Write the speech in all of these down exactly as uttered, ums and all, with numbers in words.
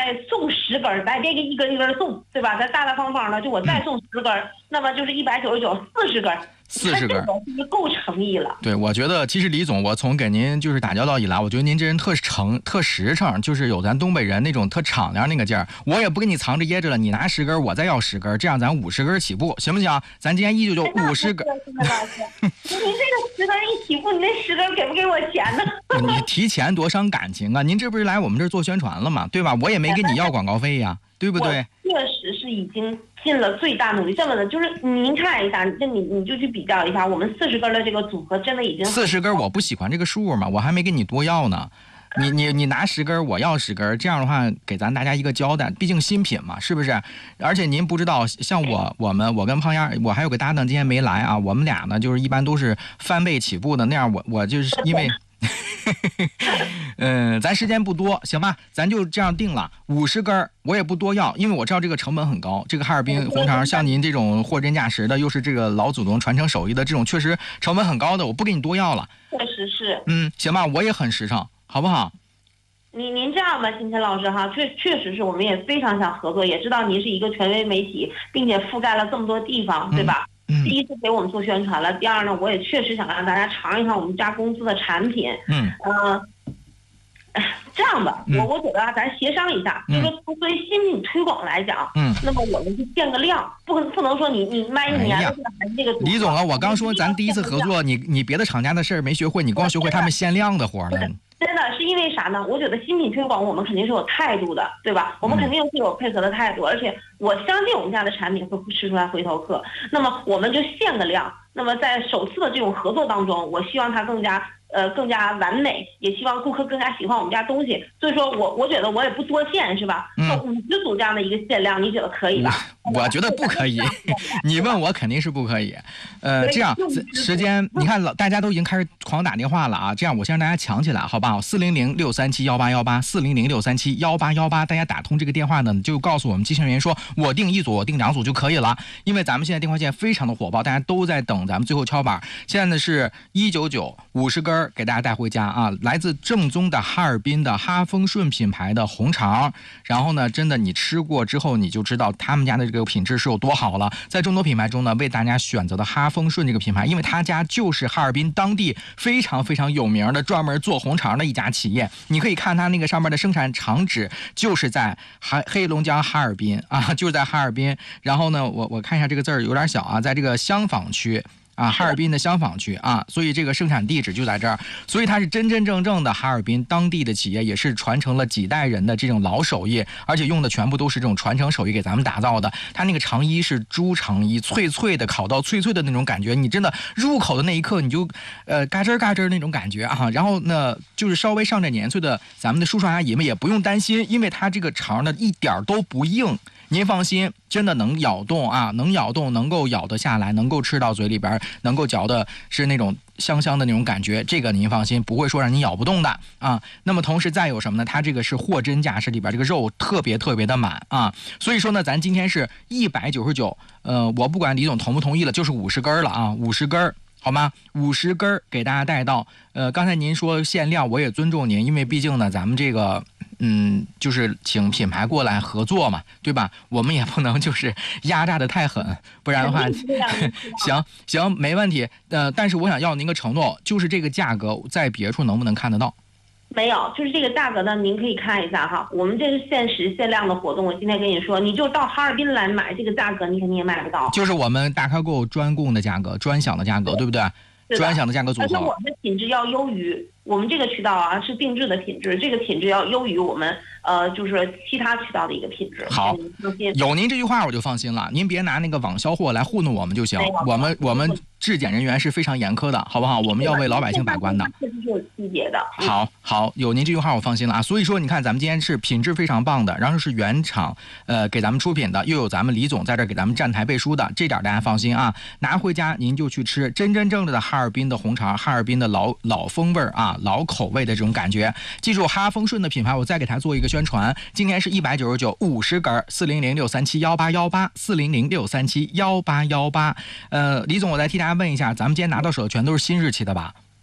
再送十根，咱别给一根一根送，对吧？咱大大方方的，就我再送十根，嗯、那么就是一百九十九，四十根。 四十根就够诚意了。 对，我觉得其实李总，我从给您就是打交道以来，我觉得您这人特诚、特实诚，就是有咱东北人那种特敞亮那个劲儿。我也不给你藏着掖着了，你拿十根，我再要十根，这样咱五十根起步，行不行？咱今天一九九五十根。 您这个十根一起步，你那十根给不给我钱呢？ 你提钱多伤感情啊！您这不是来我们这儿做宣传了吗？对吧？我也没跟你要广告费呀、啊，对不对？ 确实是已经尽了最大努力。这么的，就是您看一下，这你你就去比较一下，我们四十根的这个组合真的已经四十根，我不喜欢这个数嘛，我还没跟你多要呢。你你你拿十根，我要十根，这样的话给咱大家一个交代，毕竟新品嘛，是不是？而且您不知道，像我我们我跟胖丫，我还有个搭档今天没来啊，我们俩呢就是一般都是翻倍起步的，那样我我就是因为。嗯，咱时间不多，行吧？咱就这样定了，五十根我也不多要，因为我知道这个成本很高。这个哈尔滨红肠，像您这种货真价实的，又是这个老祖宗传承手艺的这种，确实成本很高的，我不给你多要了。 确实是。 嗯，行吧，我也很实诚，好不好？ 您您这样吧，金晨老师哈，确确实是我们也非常想合作，也知道您是一个权威媒体，并且覆盖了这么多地方，对吧？ 嗯、 第一次给我们做宣传了，第二呢，我也确实想让大家尝一尝我们家公司的产品。 嗯， 呃，这样吧， 嗯、 我我觉得啊，咱协商一下，嗯、就是说作为新品推广来讲， 嗯， 那么我们就建个量，不不能说你你卖一年的这个。 李总啊，我刚说咱第一次合作，你你别的厂家的事儿没学会，你光学会他们限量的活了。 真的是因为啥呢？我觉得新品推广我们肯定是有态度的，对吧？我们肯定是有配合的态度，而且我相信我们家的产品会吃出来回头客。那么我们就限个量。那么在首次的这种合作当中，我希望它更加呃更加完美，也希望顾客更加喜欢我们家东西。所以说我我觉得我也不多限，是吧？ 嗯， 五十组这样的一个限量，你觉得可以吧？ 我, 我觉得不可以，你问我肯定是不可以。呃，这样时间你看老大家都已经开始狂打电话了啊，这样我先让大家抢起来，好不好？四零零六三七幺八幺八，四零零六三七幺八幺八，大家打通这个电话呢，就告诉我们机器人员说，我定一组，我定两组就可以了。因为咱们现在电话线非常的火爆，大家都在等咱们最后敲板。现在呢是一九九五十根给大家带回家啊，来自正宗的哈尔滨的哈丰顺品牌的红肠。然后呢，真的你吃过之后，你就知道他们家的这个品质是有多好了。在众多品牌中呢，为大家选择的哈丰顺这个品牌，因为他家就是哈尔滨当地非常非常有名的专门做红肠的一家企业。你可以看它那个上面的生产厂址，就是在黑黑龙江哈尔滨啊，就是在哈尔滨。然后呢，我我看一下这个字儿有点小啊，在这个香坊区。啊，哈尔滨的香坊区啊，所以这个生产地址就在这儿，所以它是真真正正的哈尔滨当地的企业，也是传承了几代人的这种老手艺，而且用的全部都是这种传承手艺给咱们打造的。它那个肠衣是猪肠衣，脆脆的，烤到脆脆的那种感觉，你真的入口的那一刻，你就呃嘎吱嘎吱那种感觉啊。然后呢，就是稍微上点年岁的咱们的叔叔阿姨们也不用担心，因为它这个肠呢一点都不硬。您放心，真的能咬动啊，能咬动，能够咬得下来，能够吃到嘴里边，能够嚼的是那种香香的那种感觉，这个您放心，不会说让你咬不动的啊。那么同时再有什么呢？它这个是货真价实，里边这个肉特别特别的满啊。所以说呢，咱今天是一百九十九，呃，我不管李总同不同意了，就是五十根了啊，五十根。好吗？五十根给大家带到。呃，刚才您说限量，我也尊重您，因为毕竟呢，咱们这个，嗯，就是请品牌过来合作嘛，对吧？我们也不能就是压榨的太狠，不然的话，行行没问题。呃，但是我想要您个承诺，就是这个价格在别处能不能看得到？ 没有，就是这个价格呢，您可以看一下哈，我们这是限时限量的活动。我今天跟你说，你就到哈尔滨来买，这个价格你肯定也买不到。 就是我们大客购专供的价格，专享的价格， 对, 对不对？专享的价格组合。 而且我们的品质要优于我们这个渠道啊，是定制的品质，这个品质要优于我们呃，就是其他渠道的一个品质。 好，有您这句话我就放心了，您别拿那个网销货来糊弄我们就行。我们我们质检人员是非常严苛的，好不好？我们要为老百姓把关的。 确实是有细节的。 好好，有您这句话我放心了啊。所以说，你看咱们今天是品质非常棒的，然后是原厂呃给咱们出品的，又有咱们李总在这给咱们站台背书的，这点大家放心啊。拿回家您就去吃真真正正的哈尔滨的红肠，哈尔滨的老老风味啊，老口味的这种感觉。记住哈丰顺的品牌，我再给他做一个宣传。今天是一百九十九，五十根，四零零六三七幺八幺八，四零零六三七幺八幺八。呃，李总，我再替大家问一下，咱们今天拿到手的全都是新日期的吧？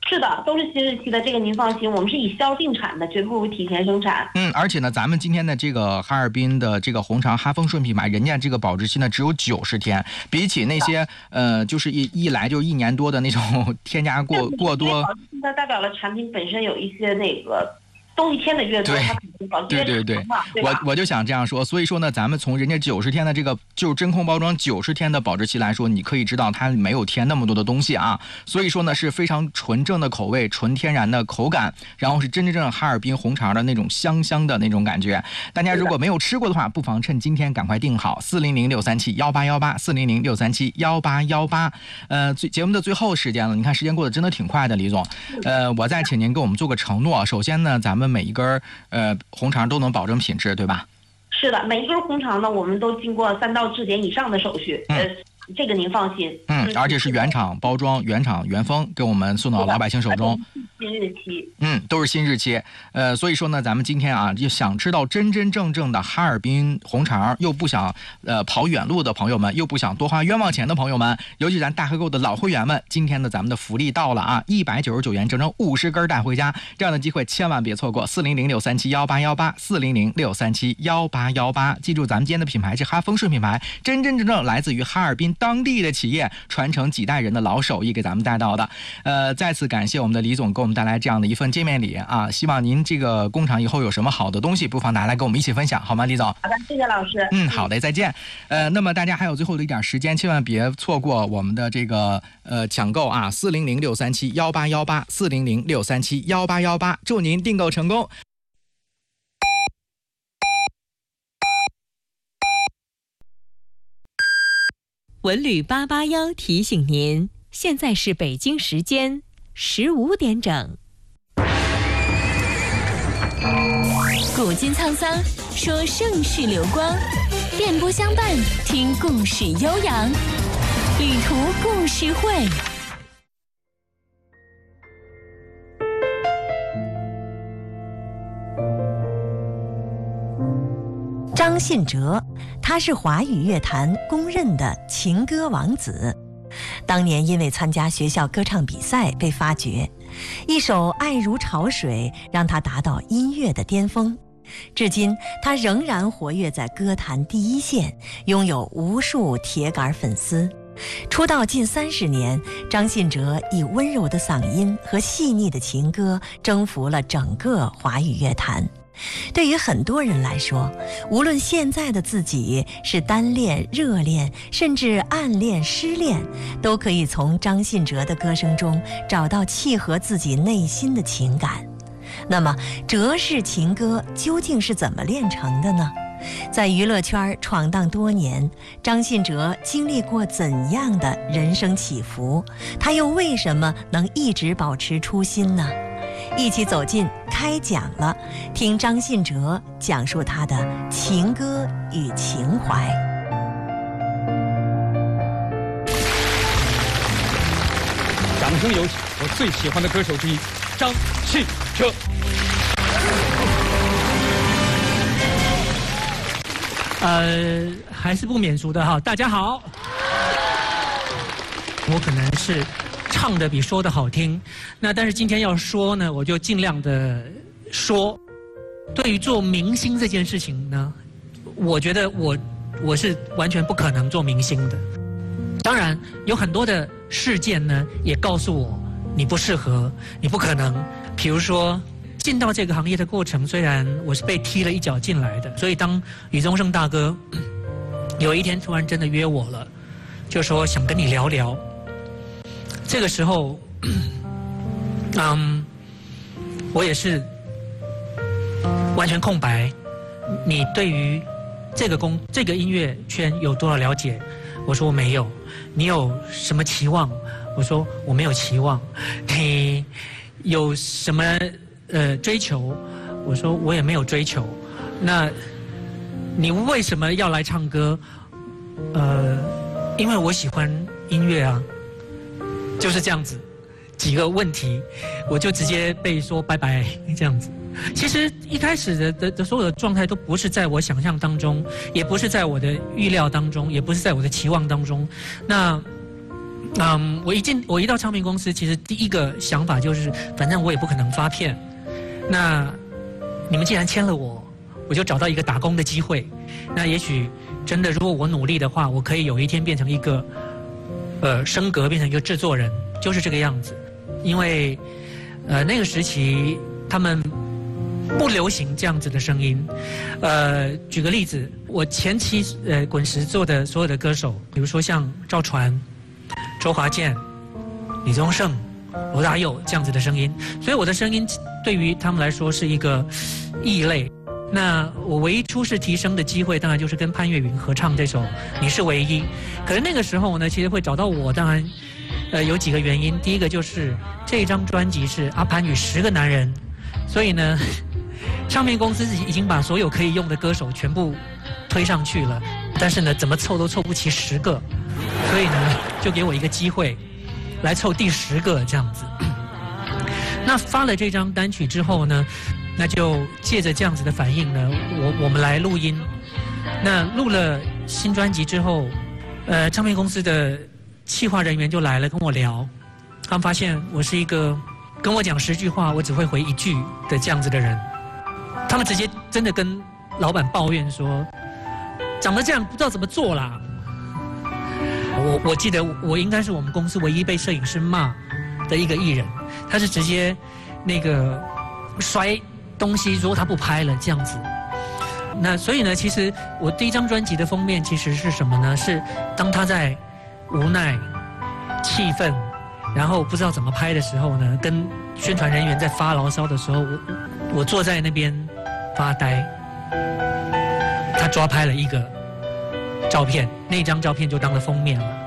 是的，都是新日期的，这个您放心，我们是以销定产的，绝不提前生产。 嗯，而且呢，咱们今天的这个哈尔滨的这个红肠哈丰顺品牌，人家这个保质期呢只有九十天，比起那些呃就是一一来就一年多的那种添加过过多， 那代表了产品本身有一些那个。东西添的越多，它可能保质对对对， 对我我就想这样说，所以说呢，咱们从人家九十天的这个就是真空包装九十天的保质期来说，你可以知道它没有添那么多的东西啊，所以说呢是非常纯正的口味，纯天然的口感，然后是真真正正哈尔滨红肠的那种香香的那种感觉。大家如果没有吃过的话，不妨趁今天赶快订好四零零六三七幺八幺八四零零六三七幺八幺八。呃，最节目的最后时间了，你看时间过得真的挺快的，李总。呃，我再请您给我们做个承诺，首先呢，咱们每一根呃红肠都能保证品质，对吧？ 是的，每一根红肠呢，我们都经过三道质检以上的手续，嗯、呃，这个您放心。 嗯，而且是原厂包装、原厂原封，给我们送到老百姓手中。 新日期， 嗯，都是新日期。呃，所以说呢，咱们今天啊，就想吃到真真正正的哈尔滨红肠，又不想呃跑远路的朋友们，又不想多花冤枉钱的朋友们，尤其咱大河购的老会员们，今天呢咱们的福利到了啊，一百九十九元整整五十根带回家，这样的机会千万别错过。四零零六三七幺八幺八，四零零六三七幺八幺八，记住咱们今天的品牌是哈丰顺品牌，真真正正来自于哈尔滨当地的企业，传承几代人的老手艺给咱们带到的。呃，再次感谢我们的李总给我们带来这样的一份见面礼啊！希望您这个工厂以后有什么好的东西，不妨拿来跟我们一起分享，好吗，李总？ 好的，谢谢老师。 嗯，好的，再见。呃，那么大家还有最后的一点时间，千万别错过我们的这个呃抢购啊！四零零六三七幺八幺八，四零零六三七幺八幺八，祝您订购成功。 文旅八八幺提醒您，现在是北京时间十五点整。古今沧桑，说盛世流光；电波相伴，听故事悠扬。旅途故事会。张信哲，他是华语乐坛公认的情歌王子。当年因为参加学校歌唱比赛被发掘，一首《爱如潮水》让他达到音乐的巅峰。至今，他仍然活跃在歌坛第一线，拥有无数铁杆粉丝。出道近三十年，张信哲以温柔的嗓音和细腻的情歌征服了整个华语乐坛。对于很多人来说，无论现在的自己是单恋、热恋，甚至暗恋、失恋，都可以从张信哲的歌声中找到契合自己内心的情感。那么，哲式情歌究竟是怎么炼成的呢？在娱乐圈闯荡多年，张信哲经历过怎样的人生起伏？他又为什么能一直保持初心呢？一起走进开讲了，听张信哲讲述他的情歌与情怀。 掌声有请我最喜欢的歌手之一，张信哲。 呃，还是不免俗的哈，大家好。我可能是唱的比说的好听，那但是今天要说呢，我就尽量的说。对于做明星这件事情呢，我觉得我我是完全不可能做明星的。当然，有很多的事件呢，也告诉我你不适合，你不可能。比如说，进到这个行业的过程，虽然我是被踢了一脚进来的，所以当李宗盛大哥有一天突然真的约我了，就说想跟你聊聊。这个时候，嗯，我也是完全空白。你对于这个工这个音乐圈有多少了解？我说我没有。你有什么期望？我说我没有期望。你有什么呃追求？我说我也没有追求。那你为什么要来唱歌？呃，因为我喜欢音乐啊。就是这样子，几个问题，我就直接被说拜拜这样子。其实一开始的的的所有的状态都不是在我想象当中，也不是在我的预料当中，也不是在我的期望当中。那嗯，我一进我一到唱片公司，其实第一个想法就是，反正我也不可能发片，那你们既然签了我，我就找到一个打工的机会。那也许真的，如果我努力的话，我可以有一天变成一个，呃，升格变成一个制作人，就是这个样子。因为，呃，那个时期他们不流行这样子的声音。呃，举个例子，我前期呃滚石做的所有的歌手，比如说像赵传、周华健、李宗盛、罗大佑这样子的声音，所以我的声音对于他们来说是一个异类。那我唯一初试提升的机会，当然就是跟潘越云合唱这首《你是唯一》。可是那个时候呢，其实会找到我，当然，呃，有几个原因。第一个就是这张专辑是阿潘与十个男人，所以呢，唱片公司已经把所有可以用的歌手全部推上去了，但是呢，怎么凑都凑不齐十个，所以呢，就给我一个机会，来凑第十个这样子。那发了这张单曲之后呢？那就借着这样子的反应呢，我我们来录音。那录了新专辑之后，呃，唱片公司的企划人员就来了跟我聊，他们发现我是一个跟我讲十句话我只会回一句的这样子的人，他们直接真的跟老板抱怨说，长得这样不知道怎么做啦。我我记得我应该是我们公司唯一被摄影师骂的一个艺人，他是直接那个摔东西，如果他不拍了这样子。那所以呢，其实我第一张专辑的封面其实是什么呢？是当他在无奈、气愤，然后不知道怎么拍的时候呢，跟宣传人员在发牢骚的时候，我我坐在那边发呆。他抓拍了一个照片，那张照片就当了封面了。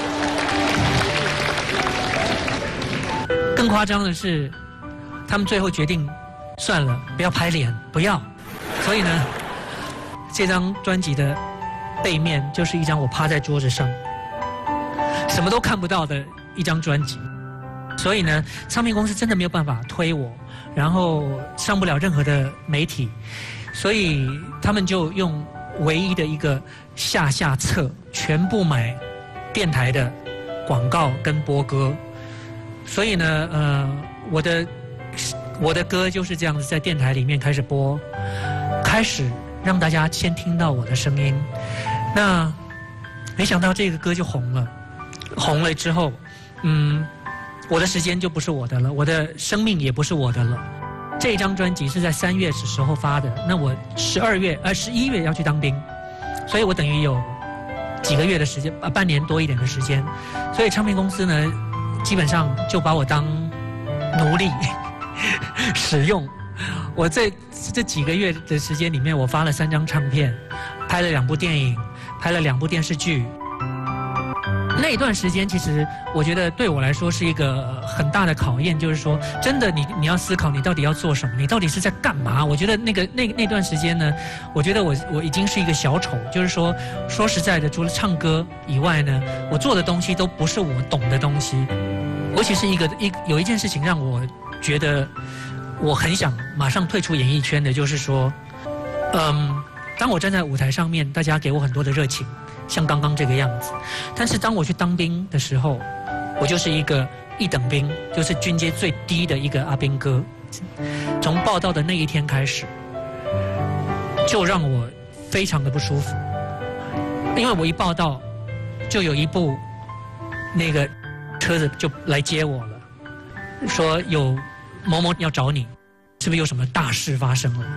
更夸张的是，他们最后决定。算了，不要拍脸，不要。所以呢，这张专辑的背面就是一张我趴在桌子上，什么都看不到的一张专辑。所以呢，唱片公司真的没有办法推我，然后上不了任何的媒体，所以他们就用唯一的一个下下策，全部买电台的广告跟播歌。所以呢，呃，我的。我的歌就是这样子在电台里面开始播，开始让大家先听到我的声音。那没想到这个歌就红了，红了之后，嗯，我的时间就不是我的了，我的生命也不是我的了。这张专辑是在三月时候发的，那我十二月呃十一月要去当兵，所以我等于有几个月的时间，呃半年多一点的时间，所以唱片公司呢，基本上就把我当奴隶使用。我这这几个月的时间里面，我发了三张唱片，拍了两部电影，拍了两部电视剧。那一段时间，其实我觉得对我来说是一个很大的考验，就是说，真的你你要思考你到底要做什么，你到底是在干嘛？我觉得那个那那段时间呢，我觉得我我已经是一个小丑，就是说说实在的，除了唱歌以外呢，我做的东西都不是我懂的东西。尤其是一个一有一件事情让我觉得我很想马上退出演艺圈的，就是说，嗯，当我站在舞台上面，大家给我很多的热情。像刚刚这个样子，但是当我去当兵的时候，我就是一个一等兵，就是军阶最低的一个阿兵哥。从报道的那一天开始，就让我非常的不舒服，因为我一报道，就有一部那个车子就来接我了，说有某某要找你，是不是有什么大事发生了？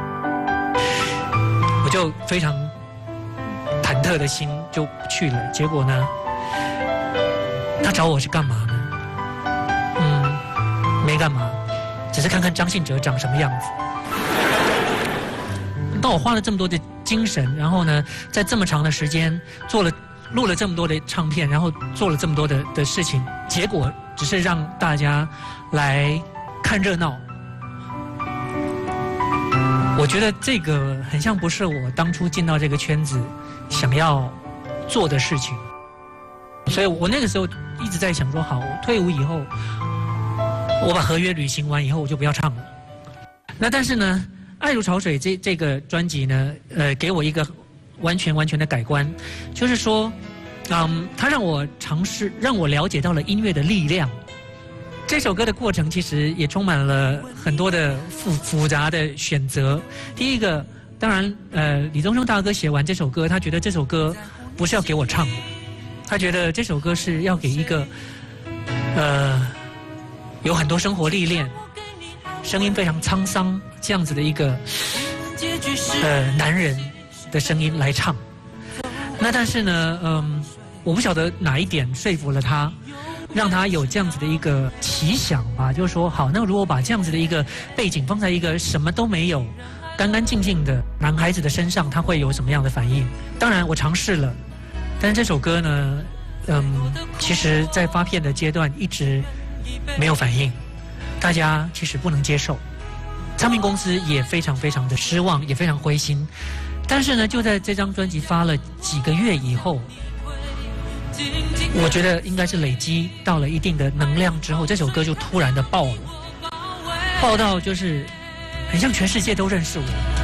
我就非常忐忑的心就去了，结果呢，他找我是干嘛呢？嗯，没干嘛，只是看看张信哲长什么样子。当我花了这么多的精神，然后呢，在这么长的时间做了录了这么多的唱片，然后做了这么多的的事情，结果只是让大家来看热闹。我觉得这个很像不是我当初进到这个圈子想要做的事情，所以我那个时候一直在想说，好，我退伍以后，我把合约履行完以后，我就不要唱了。那但是呢，《爱如潮水》这这个专辑呢，呃，给我一个完全完全的改观，就是说， 嗯，它让我尝试，让我了解到了音乐的力量。这首歌的过程其实也充满了很多的复复杂的选择。第一个，当然，呃，李宗盛大哥写完这首歌，他觉得这首歌不是要给我唱的，他觉得这首歌是要给一个，呃，有很多生活历练、声音非常沧桑这样子的一个，呃，男人的声音来唱。那但是呢，嗯，我不晓得哪一点说服了他。让他有这样子的一个奇想吧，就是说，好，那如果把这样子的一个背景放在一个什么都没有、干干净净的男孩子的身上，他会有什么样的反应？当然，我尝试了，但是这首歌呢，嗯，其实在发片的阶段一直没有反应，大家其实不能接受，唱片公司也非常非常的失望，也非常灰心。但是呢，就在这张专辑发了几个月以后。我觉得应该是累积到了一定的能量之后，这首歌就突然的爆了，爆到就是很像全世界都认识我。